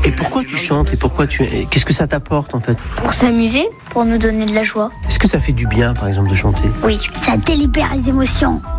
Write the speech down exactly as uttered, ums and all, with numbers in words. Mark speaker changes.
Speaker 1: Et pourquoi tu chantes et pourquoi tu qu'est-ce que ça t'apporte en fait?
Speaker 2: Pour s'amuser, pour nous donner de la joie.
Speaker 1: Est-ce que ça fait du bien par exemple de chanter?
Speaker 2: Oui, ça délibère les émotions.